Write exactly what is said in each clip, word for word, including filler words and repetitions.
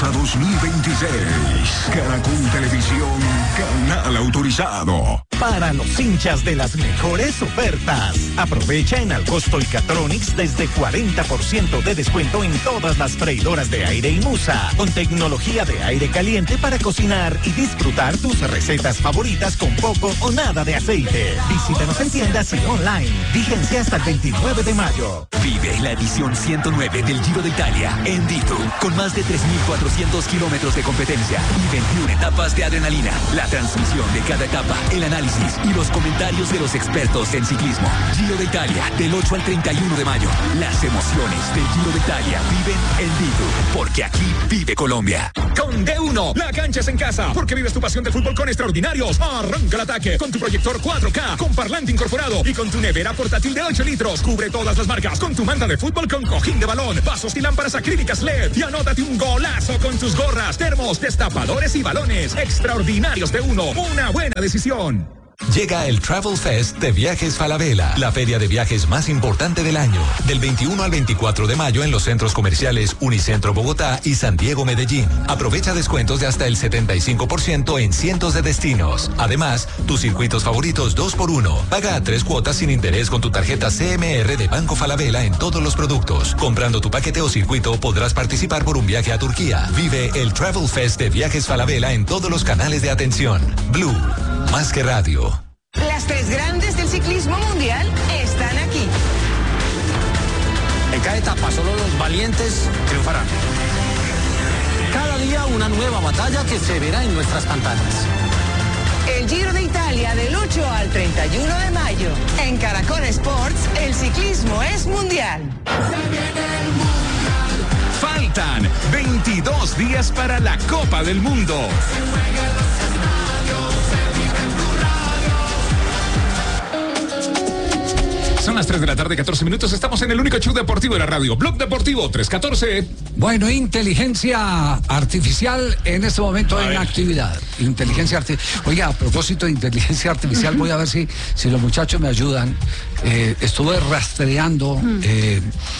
Mendoza dos mil veintiséis. Caracol Televisión, canal autorizado. Para los hinchas de las mejores ofertas. Aprovecha en Alcosto y Catronics desde cuarenta por ciento de descuento en todas las freidoras de aire y Musa, con tecnología de aire caliente para cocinar y disfrutar tus recetas favoritas con poco o nada de aceite. Visítanos en tiendas y online. Vigencia hasta el veintinueve de mayo. Vive la edición ciento nueve del Giro de Italia en Dito, con más de tres mil cuatrocientos kilómetros de competencia y veintiuna etapas de adrenalina. La transmisión de cada etapa, el análisis y los comentarios de los expertos en ciclismo. Giro de Italia, del ocho al treinta y uno de mayo. Las emociones del Giro de Italia viven en Dito, porque aquí vive Colombia. Con D uno, la cancha es en casa, porque vives tu pasión del fútbol con extraordinarios. Arranca el ataque con tu proyector cuatro K, con parlante incorporado y con tu nevera portátil de ocho litros. Cubre todas las marcas con tu manta de fútbol con cojín de balón, vasos y lámparas acrílicas L E D. Y anótate un golazo con tus gorras, termos, destapadores y balones. Extraordinarios D uno, una buena decisión. Llega el Travel Fest de Viajes Falabella, la feria de viajes más importante del año, del veintiuno al veinticuatro de mayo en los centros comerciales Unicentro Bogotá y San Diego Medellín. Aprovecha descuentos de hasta el setenta y cinco por ciento en cientos de destinos. Además, tus circuitos favoritos dos por uno. Paga a tres cuotas sin interés con tu tarjeta C M R de Banco Falabella en todos los productos. Comprando tu paquete o circuito podrás participar por un viaje a Turquía. Vive el Travel Fest de Viajes Falabella en todos los canales de atención. Blue, más que radio. Las tres grandes del ciclismo mundial están aquí. En cada etapa, solo los valientes triunfarán. Cada día una nueva batalla que se verá en nuestras pantallas. El Giro de Italia del ocho al treinta y uno de mayo. En Caracol Sports, el ciclismo es mundial. Faltan veintidós días para la Copa del Mundo. Son las tres de la tarde, catorce minutos. Estamos en el único show deportivo de la radio. Blog Deportivo tres catorce. Bueno, inteligencia artificial en este momento en actividad. Inteligencia artificial. Oiga, a propósito de inteligencia artificial, voy a ver si, si los muchachos me ayudan. Eh, estuve rastreando eh,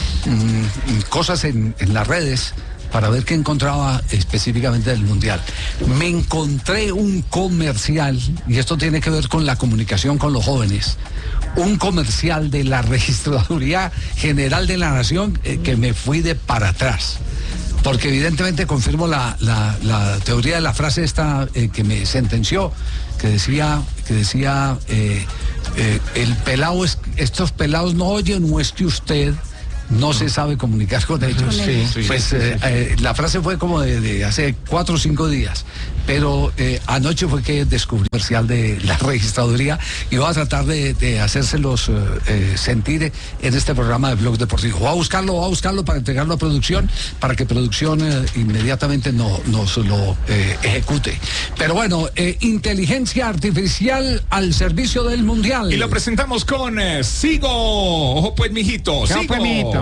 mm, cosas en, en las redes para ver qué encontraba específicamente del Mundial. Me encontré un comercial, y esto tiene que ver con la comunicación con los jóvenes, un comercial de la Registraduría General de la Nación eh, que me fui de para atrás. Porque evidentemente confirmo la, la, la teoría de la frase esta eh, que me sentenció, que decía, que decía eh, eh, el pelado es, estos pelados no oyen, o es que usted no se sabe comunicar con ellos. Sí, sí, pues sí, eh, sí. eh, la frase fue como de, de hace cuatro o cinco días, pero eh, anoche fue que descubrí el comercial de la Registraduría y voy a tratar de, de hacérselos eh, eh, sentir en este programa de Blog Deportivo. Voy a buscarlo, voy a buscarlo para entregarlo a producción, para que producción eh, inmediatamente no, nos lo eh, ejecute. Pero bueno, eh, inteligencia artificial al servicio del Mundial. Y lo presentamos con eh, Sigo. Ojo pues, mijito. Chao, Sigo. pues, mijito.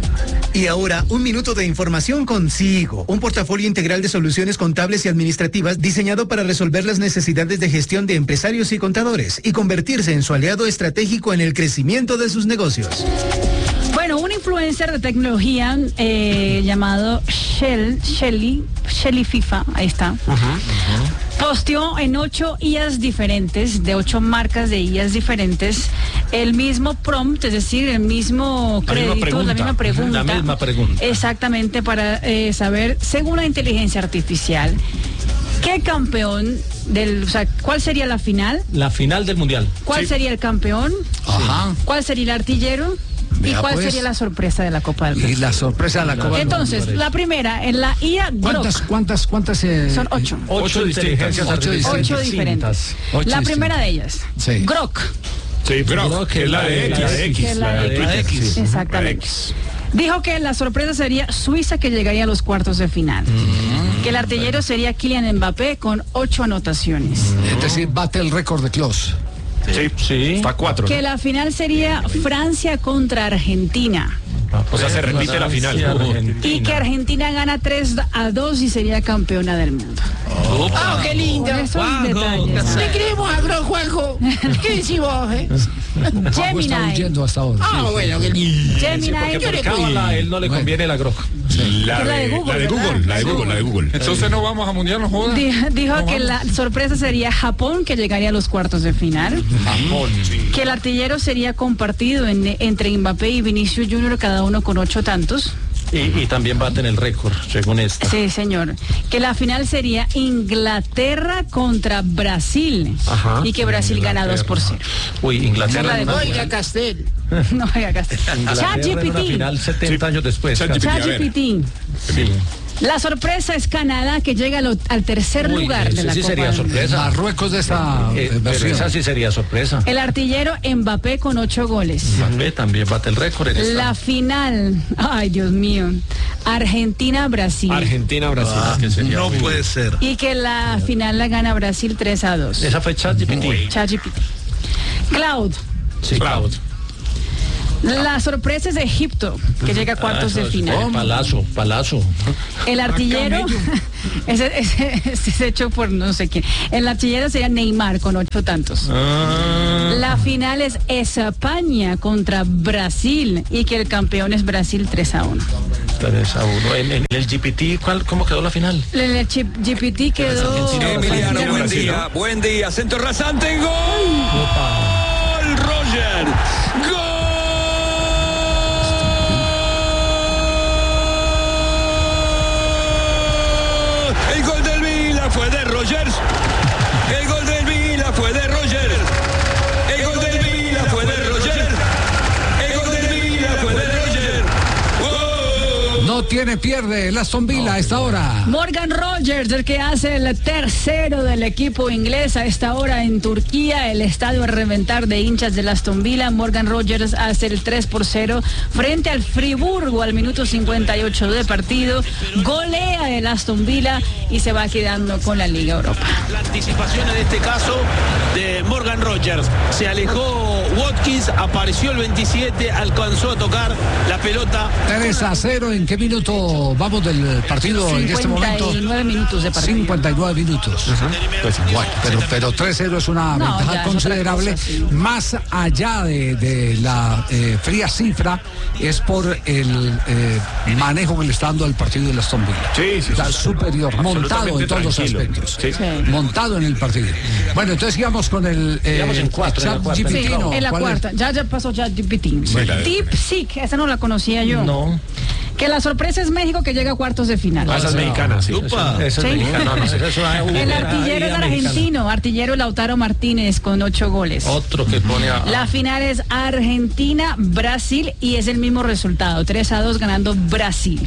Y ahora, un minuto de información con Sigo, un portafolio integral de soluciones contables y administrativas diseñado para resolver las necesidades de gestión de empresarios y contadores y convertirse en su aliado estratégico en el crecimiento de sus negocios. Bueno, un influencer de tecnología eh, llamado Shell, Shelly, Shelly FIFA, ahí está. Ajá, ajá. Posteó en ocho I As diferentes, de ocho marcas de I As diferentes, el mismo prompt, es decir, el mismo La misma crédito, pregunta. la misma pregunta. La misma pregunta. Exactamente, para eh, saber, según la inteligencia artificial, qué campeón del, o sea, ¿cuál sería la final? La final del Mundial. ¿Cuál Sí. sería el campeón? Ajá. ¿Cuál sería el artillero? ¿Y Vea, cuál pues. sería la sorpresa de la Copa del Mundo? Y la sorpresa de la Copa del Mundo. Entonces, la primera, en la I A ¿Cuántas, Grok. cuántas, cuántas? eh, Son ocho. Ocho inteligencias Ocho artificiales. Ocho diferentes. Ocho La distintas. primera de ellas, Sí. Grok. Sí, pero que es la de X. la de X. Que es la de La de X. X. Exactamente. X. Dijo que la sorpresa sería Suiza, que llegaría a los cuartos de final. Que el artillero sería Kylian Mbappé con ocho anotaciones. Es decir, bate el récord de Klose. Sí, Sí. está cuatro. Que la final sería Francia contra Argentina. O sea, se repite la final. Y que Argentina gana tres a dos y sería campeona del mundo. ¡Ah, qué lindo! Con esos detalles. Le creemos a Grok, Juanjo. ¿Qué decís vos, eh? Juanjo está Gemini. huyendo hasta ahora. Ah, Sí, bueno, sí. que- Gemini. Porque por cábala a él no le conviene la groca. La La de de, Google, la de ¿verdad? Google, la de Google, la de Google. Entonces no vamos a mundial, no jodas. Di- Dijo No que vamos. la sorpresa sería Japón, que llegaría a los cuartos de final. Mamón. Que el artillero sería compartido en- entre Mbappé y Vinicius Junior, cada uno con ocho tantos. Y, y también baten el récord, según esta. Sí, señor. Que la final sería Inglaterra contra Brasil. Ajá. Y que Brasil gana dos por cero. Uy, Inglaterra. Esa es la de en una- Oiga, Castel. No, oiga, acá está. Inglaterra en una ChatGPT. final setenta años después. ChatGPT. a ver. ChatGPT. Sí. La sorpresa es Canadá, que llega al, al tercer Uy, lugar de ese la sí Copa sería del Mundo. sorpresa. Marruecos de esta Eh, eh, pero versión. esa sí sería sorpresa. El artillero Mbappé con ocho goles. Mbappé también bate el récord en esta. La final, ay Dios mío, Argentina-Brasil. Argentina-Brasil. que sería No muy- puede ser. Y que la final la gana Brasil tres a dos. Esa fue ChatGPT. ChatGPT. Cloud. Sí, Cloud. La sorpresa es Egipto, que llega a cuartos Ah, de eso es- final. Palazo, palazo. El artillero, ese, ese, ese es hecho por no sé quién. El artillero sería Neymar con ocho tantos. Ah. La final es España contra Brasil y que el campeón es Brasil tres a uno. tres a uno. En, en el G P T, ¿cuál, ¿cómo quedó la final? En el chip G P T quedó... Emiliano, buen día, buen día, centro rasante, gol. Roger, gol. El gol del Vila fue de Rogers. El gol del Vila fue de Rogers. El gol del Vila fue de Rogers. El gol del Vila fue de Rogers. ¡Oh! No tiene pierde el Aston Villa a esta hora. Morgan Rogers, el que hace el tercero del equipo inglés a esta hora en Turquía, el estadio a reventar de hinchas del Aston Villa. Morgan Rogers hace el tres por cero frente al Friburgo al minuto cincuenta y ocho de partido. Golea el Aston Villa y se va quedando con la Liga Europa. La anticipación en este caso de Morgan Rogers. Se alejó Watkins, apareció el veintisiete, alcanzó a tocar la pelota. tres a cero, ¿en qué minuto vamos del partido en este momento? cincuenta y nueve minutos de partido. cincuenta y nueve minutos. Pues, bueno, pero, pero tres cero es una No, ventaja ya es considerable. otra cosa, sí. Más allá de, de la eh, fría cifra, es por el eh, manejo que le está dando al partido de Aston Villa. Sí, sí, Está sí. superior, montado en todos los tranquilo. aspectos. Sí. Sí. Montado en el partido. Bueno, entonces sigamos con el eh, Sigamos en cuatro, en la cuarta. ChatGPT, Sí, ¿no? en la ¿Cuál es? cuarta. Ya, ya pasó ChatGPT. la de- DeepSeek, esa no la conocía yo. No. Que la sorpresa es México, que llega a cuartos de final. Ah, esa es mexicana, sí. Upa. Esa Sí. es mexicana. No, no, esa es una- El una artillero es liga mexicana. argentino, artillero Lautaro Martínez con ocho goles. Otro que pone a. La final es Argentina-Brasil y es el mismo resultado, tres a dos ganando Brasil.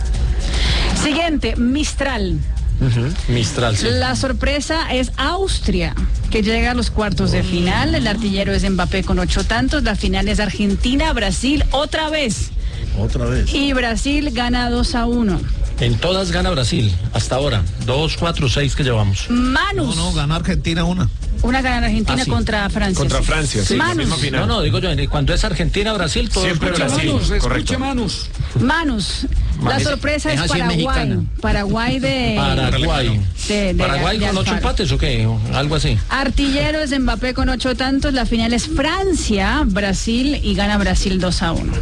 Siguiente, Mistral. Ujú, Mistral, sí. La sorpresa es Austria, que llega a los cuartos de final. El artillero es Mbappé con ocho tantos. La final es Argentina-Brasil otra vez. Otra vez. Y Brasil gana dos a uno. En todas gana Brasil, hasta ahora. Dos, cuatro, seis que llevamos. Manus. No, no, gana Argentina una. Una gana Argentina Ah, sí. contra Francia. Contra sí. Francia, sí, la Manus. misma final. No, no, digo yo, cuando es Argentina-Brasil, todo Siempre es Brasil. Manus, correcto. escuche Manus. Manus. La Manus. sorpresa es Esa sí es Paraguay. mexicana. Paraguay de... Paraguay. de- de- Paraguay de con ocho Alfaro. empates o qué, o algo así. Artillero es Mbappé con ocho tantos. La final es Francia, Brasil y gana Brasil dos a uno.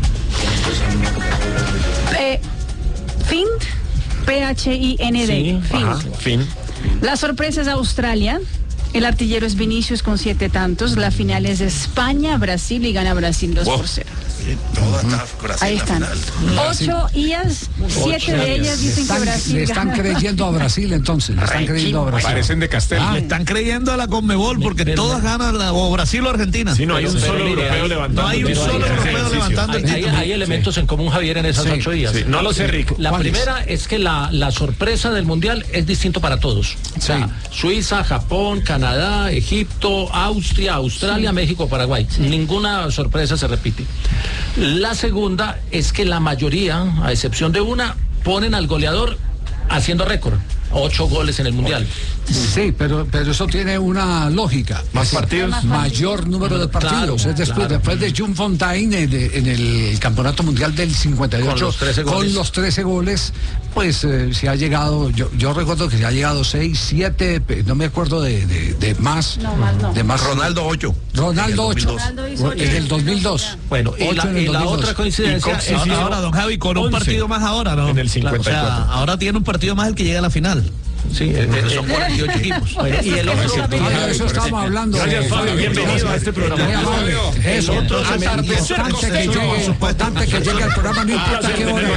Eh, Fint, P H I N D. Sí, Fint. ajá, fin. La sorpresa es Australia. El artillero es Vinicius con siete tantos. La final es España, Brasil y gana Brasil dos por cero. Todo está Brasil Ahí la están. final. Ocho IAS, siete de ellas Le dicen que están, Brasil le están gana. creyendo a Brasil entonces. Le están creyendo a Brasil. Parecen de Castel. Ah, Le están creyendo a la Conmebol porque Pero- todas ganan la- o Brasil o Argentina. Sí, no hay un Pero solo mire, europeo hay- levantando. no hay un el solo título. europeo Ejercicio. levantando el Hay, hay- hay elementos en común, Javier, en esas Sí, ocho días. sí. No lo sé, Rick. La ¿Cuáles? primera es que la, la sorpresa del Mundial es distinto para todos. O sea, Suiza, Japón, Canadá, Egipto, Austria, Australia, México, Paraguay. Ninguna sorpresa se repite. La segunda es que la mayoría, a excepción de una, ponen al goleador haciendo récord. Ocho goles en el Mundial. Sí, pero, pero eso tiene una lógica. Más partidos. Mayor número de partidos. Claro, es después, claro. después de John Fontaine en, en el Campeonato Mundial del cincuenta y ocho, Con los trece goles. con los trece goles, pues eh, se ha llegado, yo, yo recuerdo que se ha llegado seis, siete, no me acuerdo de, de, de más. No, más no. De más. Ronaldo ocho. Ronaldo ocho. Ronaldo hizo ocho. En el dos mil dos. Bueno, y Ocho la, en el y la dos mil dos. otra coincidencia Sí, es sí, ahora, don Javi, con un once. partido más ahora, ¿no? En el cincuenta y cuatro. O sea, ahora tiene un partido más el que llega a la final. Sí, eh, eh, Son cuarenta y ocho equipos. Bueno, y el otro. Ah, de eso estábamos hablando. Gracias, Eh, Fabio. Bienvenido a este programa. Muy amable. Eso, Entonces, entonces, importante que llegue, importante que llegue al programa, no importa qué hora.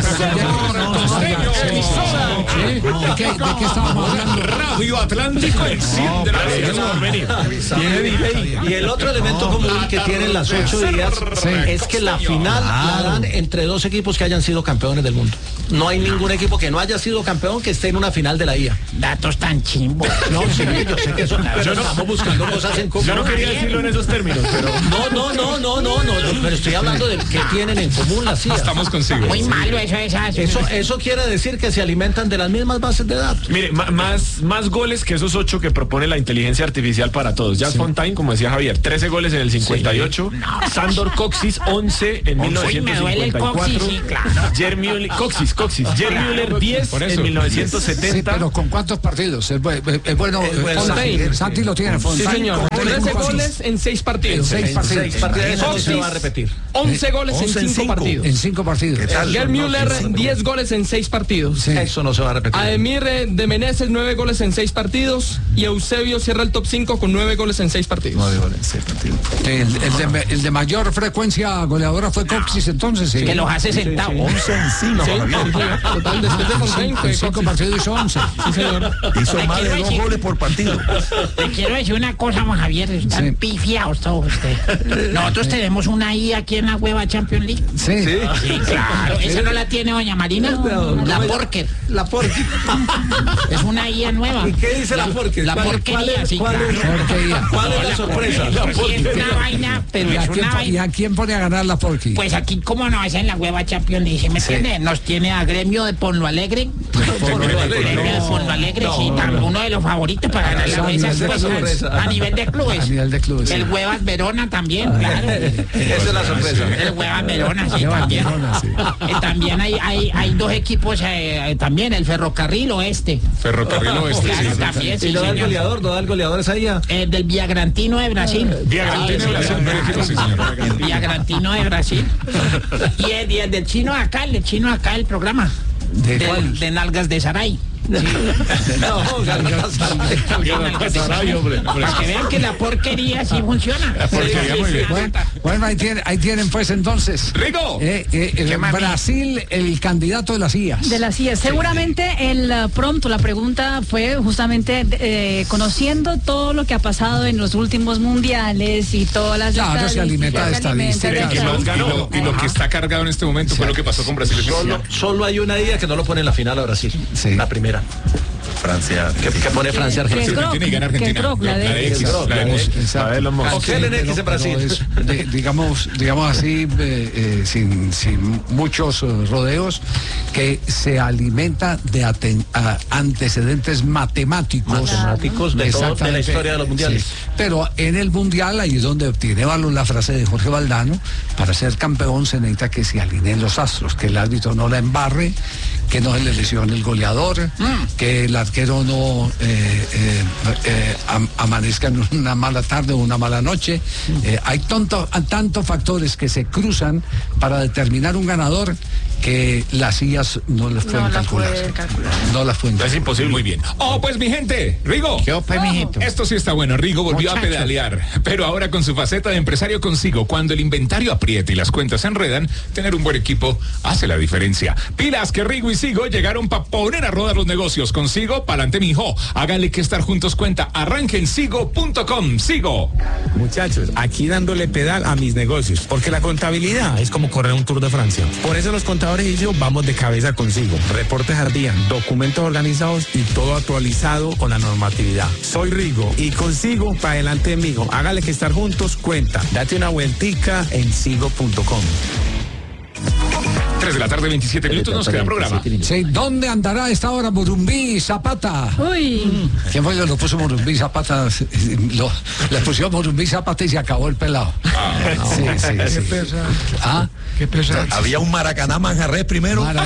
¿De qué, ¿De qué estábamos hablando? Radio Atlántico, el cien de la Y el otro elemento común que tienen las ocho días es que la final la dan entre dos equipos que hayan sido campeones del mundo. No hay ningún equipo que no haya sido campeón que esté en una final de la I A. Datos tan chimbos. No, sí, yo sé que eso, yo no, estamos buscando cosas en común. Yo no quería decirlo en esos términos, pero... No, no, no, no, no, no, no, pero estoy hablando de que tienen en común las I A. Estamos consigo. Muy malo eso, esa. Eso, eso quiere decir que se alimentan de las mismas bases de datos. Mire, ma- más, más goles que esos ocho que propone la inteligencia artificial para todos. Jazz Fontaine, como decía Javier, trece goles en el cincuenta y ocho. Sandor Coxis, once en mil novecientos cincuenta y cuatro. Coxis, sí, claro. Jerry Müller, Coxis, Coxis. Jerry Müller, diez en mil novecientos setenta. Sí, pero ¿con cuántos partidos? Es, bu- es bueno, Es bueno, Fontaine, Santi. Santi lo tiene, Fontaine. Sí, señor. ¿Con trece cuántos? goles en seis partidos. Seis partidos. Seis partidos, eso no se Coxis, va a repetir. once goles en once en cinco cinco. partidos. En cinco partidos. Gerd Müller, diez goles en seis partidos. Sí. Eso no se va a repetir. Ademir de Meneses, nueve goles en seis partidos. Y Eusebio cierra el top cinco con nueve goles en seis partidos. El, el de, el de mayor frecuencia goleadora fue Coxis, entonces. Sí. Que los hace sentados. once en cinco. Sí, sí, señor. Total, después de Fontaine fue En cinco Coxis. partidos hizo once. Sí, señor. Hizo Le más de quiero dos decir- goles por partido. Le quiero decir una cosa, Juan Javier, están Sí. pifiados todos ustedes. Nosotros tenemos una I aquí en la hueva Champions League. Sí. Sí, claro. ¿Esa no la tiene doña Marina? La Porker. La Porker. Es una I A nueva. ¿Y qué dice la Porker? La ¿Cuál- porquería, cuál es- sí, cuál es- claro. Porquería. ¿Cuál es la sorpresa? Sí, es una vaina, pero ¿Y a, es quién, una po- y vaina. a quién pone a ganar la Porky? Pues aquí, como no, es en la hueva Champions League, ¿sí me entiende? Nos tiene a Gremio de Ponlo Alegre. Gremio de Ponlo Alegre, sí, tan- uno de los favoritos para ganar Eso la a esas nivel de cosas. clubes. A nivel de clubes. A nivel de clubes, sí. El Huevas Verona también, claro. Esa es la sorpresa. El Huevas Verona, sí, Huevas también. Verona, sí. Eh, también hay, hay, hay dos equipos, eh, también, el Ferrocarril Oeste. Ferrocarril Oeste. Claro, sí, sí. también, sí, ¿Y no da el señor. goleador? ¿No da el goleador esa I A? El del Villagrantino de Brasil. Villagrantino de Brasil, claro. México, sí, señor. Villagrantino de Brasil. Y el, y el del chino de acá, el del chino de acá, el programa. ¿De Del- cuál? de Nalgas de Saray. No, Saray, hombre. Para que vean que la porquería sí funciona. porquería, muy bien. Bueno, bueno, ahí, tienen, ahí tienen pues entonces. Rico. Eh, eh, el Brasil, el candidato de las I As. De las I A. Seguramente el uh, pronto la pregunta fue justamente eh, conociendo todo lo que ha pasado en los últimos mundiales y todas las Claro, se alimenta de estadísticas, estadísticas. se Y lo, alimenta de y lo- y lo que está cargado en este momento fue lo que pasó con Brasil. Solo, solo hay una I A que no lo pone en la final a Brasil. Sí. La primera. Francia. Que, que pone Francia Que Argentina. Croc, Argentina y gana que Argentina. Croc, la de- La de X, Croc, la de Digamos, X. exacto. A ver, los O Helen X en pero Brasil. es, de- digamos, digamos así, eh, eh, sin, sin muchos eh, rodeos, que se alimenta de aten- a- antecedentes matemáticos. Matemáticos de todo- de la Exactamente. historia de los mundiales. Sí. Pero en el mundial, ahí es donde tiene valor la frase de Jorge Valdano: para ser campeón se necesita que se alineen los astros, que el árbitro no la embarre, que no se le lesione el goleador, que el arquero no eh, eh, eh, am- amanezca en una mala tarde o una mala noche. Eh, hay tanto- tantos factores que se cruzan para determinar un ganador que las I As no las pueden la calcular. puede calcular. No las pueden Es imposible. Muy bien. Oh, pues mi gente, Rigo. ¿Qué opa, mijito? Esto sí está bueno. Rigo volvió a Muchacho. pedalear, pero ahora con su faceta de empresario consigo. Cuando el inventario aprieta y las cuentas se enredan, tener un buen equipo hace la diferencia. Pilas que Rigo y Sigo llegaron para poner a rodar los negocios. Consigo, pa'lante mijo. Háganle que estar juntos cuenta. Arranquen sigo punto com. Sigo. Muchachos, aquí dándole pedal a mis negocios, porque la contabilidad es como correr un Tour de Francia. Por eso los contadores y yo vamos de cabeza consigo. Reportes al día, documentos organizados y todo actualizado con la normatividad. Soy Rigo y consigo para adelante, mijo. Hágale que estar juntos cuenta. Date una vueltica en sigo punto com. tres de la tarde, veintisiete minutos, nos queda programa. Sí, ¿dónde andará a esta hora Morumbí Zapata? Uy. ¿Quién fue el que lo puso Morumbí Zapata? Lo, le pusieron Morumbí Zapata y se acabó el pelado. Ah, no. Sí, sí, Qué sí. pesar. ¿Ah? Qué pesar. Había un Maracaná Manjarres primero. Mara-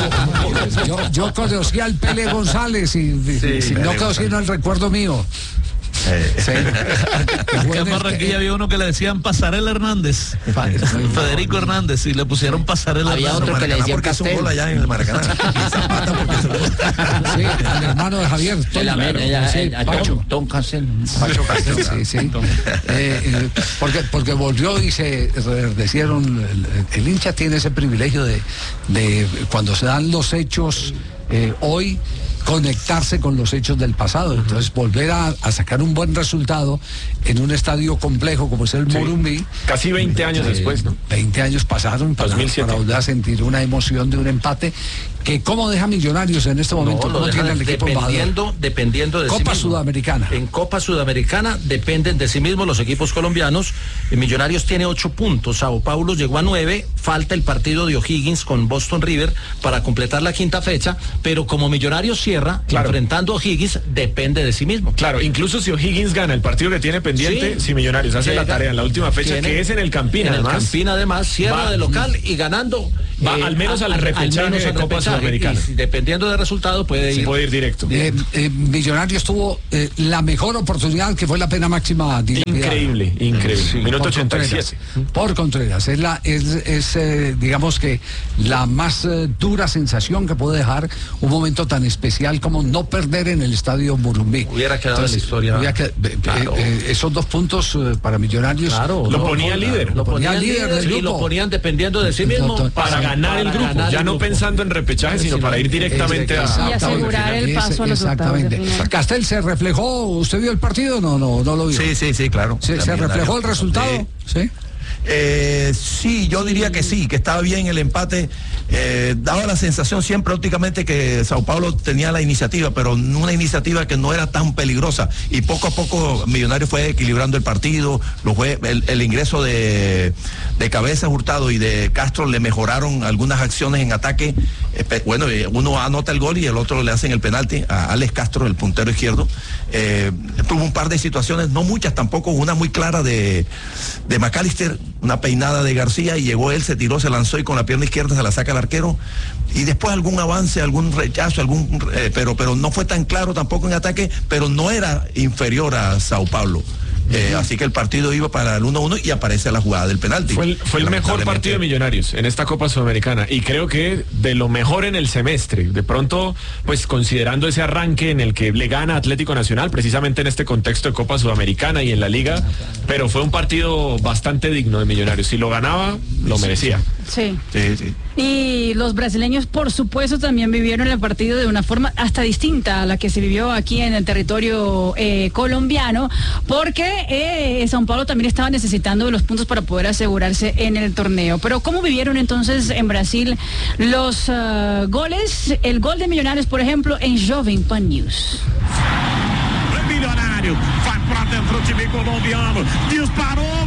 no, yo, yo conocí al Pele González y, Sí, y si Pele no quedó sino el recuerdo mío. Eh, Sí. Acá en Barranquilla había uno que le decían Pasarela Hernández. Federico Hernández, y le pusieron Pasarela Había Hernández. otro que le decían Castel. Porque es un gol allá en el Maracaná. Y Zapata porque se lo... Sí, el hermano de Javier. El Tom, amén, ella- sí, el- Pacho. Tom- Tom Castel. Pacho Castel, sí, sí. Eh, eh, porque, porque volvió y se reverdecieron. El, el hincha tiene ese privilegio de, de cuando se dan los hechos eh, hoy, conectarse con los hechos del pasado. Entonces, volver a, a sacar un buen resultado en un estadio complejo como es el Sí. Morumbí. Casi veinte años Eh, después, ¿no? veinte años pasaron para, dos mil siete. para volver a sentir una emoción de un empate que cómo deja Millonarios en este momento. No, lo ¿Cómo dejan tiene el equipo embajador? dependiendo, dependiendo de sí Copa mismo. Sudamericana. En Copa Sudamericana dependen de sí mismos los equipos colombianos. Eh, Millonarios tiene ocho puntos, Sao Paulo llegó a nueve, falta el partido de O'Higgins con Boston River para completar la quinta fecha, pero como Millonarios cierra, Claro. enfrentando a O'Higgins, depende de sí mismo. Claro, incluso si O'Higgins gana el partido que tiene pendiente, Sí. si Millonarios hace la Llega, tarea en la última fecha, tiene- que es en el Campín, en además. el Campín, además, cierra va- de local y ganando. Va al menos al repechaje menos de al Copa repechaje, Sudamericana. y dependiendo del resultado puede Sí, ir. puede ir directo. Eh, eh, Millonarios tuvo eh, la mejor oportunidad, que fue la pena máxima. Increíble, increíble. Sí, Minuto por ochenta y Contreras. siete. Por Contreras. Es, la, es, es eh, digamos que, la más eh, dura sensación que puede dejar un momento tan especial como no perder en el estadio Morumbí. Hubiera quedado en la historia. hubiera qued- eh, Claro. eh, esos dos puntos eh, para Millonarios. Claro, Lo no, ponía no, líder. Lo ponía ponían líder líder del y lo grupo. ponían dependiendo de sí mismo No, no, Para ganar el grupo, ganar ya el no grupo. pensando en repechaje, sino para ir directamente a... Y asegurar el paso a los octavos de Exactamente. final. Castel, ¿se reflejó? ¿Usted vio el partido? No, no, no lo vio. Sí, sí, sí, claro. ¿Se, se También, reflejó Darío. el resultado? Sí. Eh, sí, yo diría que sí, que estaba bien el empate. Eh, daba la sensación siempre ópticamente que Sao Paulo tenía la iniciativa, pero una iniciativa que no era tan peligrosa. Y poco a poco Millonarios fue equilibrando el partido, lo fue, el, el ingreso de, de Cabezas Hurtado y de Castro le mejoraron algunas acciones en ataque. Eh, bueno, eh, uno anota el gol y el otro le hacen el penalti a Alex Castro, el puntero izquierdo. Eh, tuvo un par de situaciones, no muchas tampoco, una muy clara de, de McAllister, una peinada de García y llegó él, se tiró, se lanzó y con la pierna izquierda se la saca el arquero. Y después algún avance, algún rechazo, algún eh, pero, pero no fue tan claro tampoco en ataque, pero no era inferior a Sao Paulo. Eh, así que el partido iba para el uno uno y aparece la jugada del penalti. Fue el, fue el mejor partido de Millonarios en esta Copa Sudamericana y creo que de lo mejor en el semestre. De pronto, pues considerando ese arranque en el que le gana Atlético Nacional, precisamente en este contexto de Copa Sudamericana y en la Liga, pero fue un partido bastante digno de Millonarios. Si lo ganaba, lo merecía. Sí. Sí, sí. Y los brasileños, por supuesto, también vivieron el partido de una forma hasta distinta a la que se vivió aquí en el territorio eh, colombiano, porque eh, São Paulo también estaba necesitando de los puntos para poder asegurarse en el torneo. Pero ¿cómo vivieron entonces en Brasil los uh, goles? El gol de Millonarios, por ejemplo, en Jovem Pan News. Milionário vai pra dentro o time colombiano, disparou.